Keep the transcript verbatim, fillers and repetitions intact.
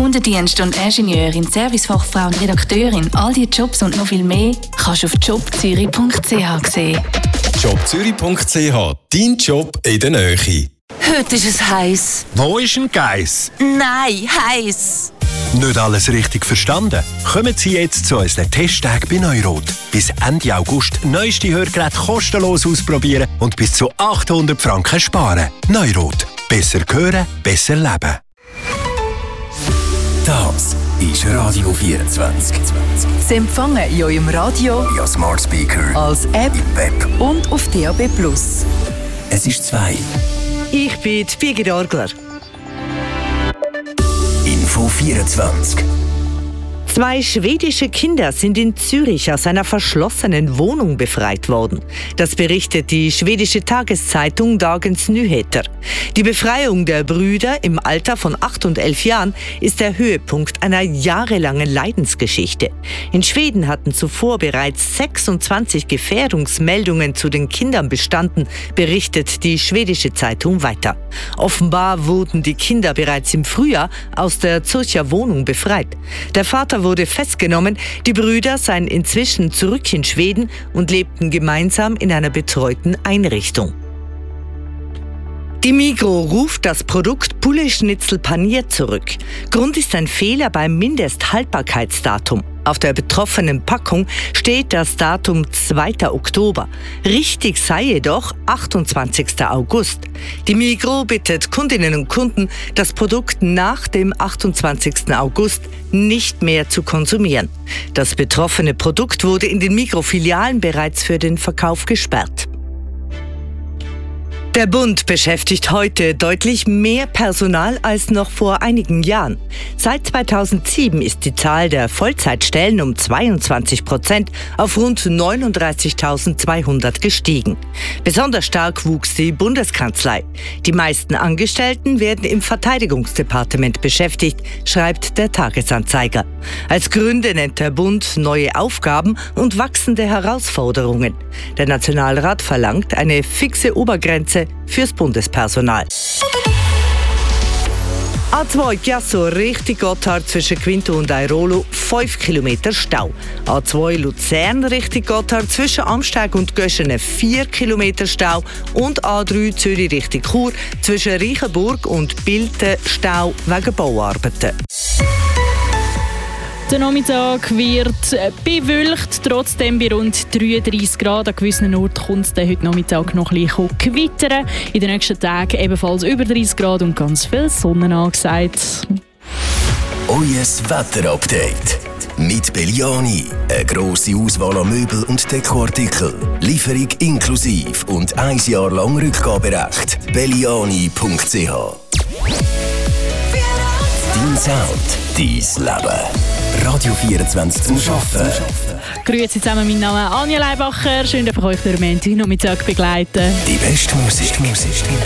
Kundendienst und Ingenieurin, Servicefachfrau und Redakteurin, all diese Jobs und noch viel mehr kannst du auf jobzürich punkt c h sehen. jobzürich punkt c h, dein Job in der Nähe. Heute ist es heiß. Wo ist ein Geiss? Nein, heiß. Nicht alles richtig verstanden? Kommen Sie jetzt zu unseren Testtagen bei Neurot. Bis Ende August neueste Hörgeräte kostenlos ausprobieren und bis zu achthundert Franken sparen. Neurot. Besser hören, besser leben. Das ist Radio vierundzwanzig. Sie empfangen in eurem Radio, Ja, Smart Speaker, als App im Web und auf D A B plus. Es ist zwei. Ich bin Birgit Orgler. Info vierundzwanzig. Zwei schwedische Kinder sind in Zürich aus einer verschlossenen Wohnung befreit worden. Das berichtet die schwedische Tageszeitung Dagens Nyheter. Die Befreiung der Brüder im Alter von acht und elf Jahren ist der Höhepunkt einer jahrelangen Leidensgeschichte. In Schweden hatten zuvor bereits sechsundzwanzig Gefährdungsmeldungen zu den Kindern bestanden, berichtet die schwedische Zeitung weiter. Offenbar wurden die Kinder bereits im Frühjahr aus der Zürcher Wohnung befreit. Der Vater wurde festgenommen, die Brüder seien inzwischen zurück in Schweden und lebten gemeinsam in einer betreuten Einrichtung. Die Migro ruft das Produkt Poulet Schnitzel paniert zurück. Grund ist ein Fehler beim Mindesthaltbarkeitsdatum. Auf der betroffenen Packung steht das Datum zweiter Oktober. Richtig sei jedoch achtundzwanzigster August. Die Migro bittet Kundinnen und Kunden, das Produkt nach dem achtundzwanzigsten August nicht mehr zu konsumieren. Das betroffene Produkt wurde in den Migro-Filialen bereits für den Verkauf gesperrt. Der Bund beschäftigt heute deutlich mehr Personal als noch vor einigen Jahren. Seit zweitausendsieben ist die Zahl der Vollzeitstellen um zweiundzwanzig Prozent auf rund neununddreißigtausendzweihundert gestiegen. Besonders stark wuchs die Bundeskanzlei. Die meisten Angestellten werden im Verteidigungsdepartement beschäftigt, schreibt der Tagesanzeiger. Als Gründe nennt der Bund neue Aufgaben und wachsende Herausforderungen. Der Nationalrat verlangt eine fixe Obergrenze fürs Bundespersonal. A zwei Chiasso Richtung Gotthard zwischen Quinto und Airolo fünf Kilometer Stau. A zwei Luzern Richtung Gotthard zwischen Amsteg und Göschene vier Kilometer Stau und A drei Zürich Richtung Chur zwischen Reichenburg und Bilten Stau wegen Bauarbeiten. Der Nachmittag wird bewölkt, trotzdem bei rund dreiunddreissig Grad. An gewissen Orten kommt es heute Nachmittag noch ein bisschen gewittern. In den nächsten Tagen ebenfalls über dreißig Grad und ganz viel Sonne angesagt. Eues Wetterupdate. Mit Belliani. Eine grosse Auswahl an Möbel und Dekoartikeln. Lieferung inklusive und ein Jahr lang Rückgaberecht. belliani punkt c h. Dein Sound, dein Leben. Radio vierundzwanzig zum Arbeiten. Grüezi zusammen, mein Name ist Anja Leibacher. Schön, dass ich euch durch den Nachmittag begleiten. Die beste Musik.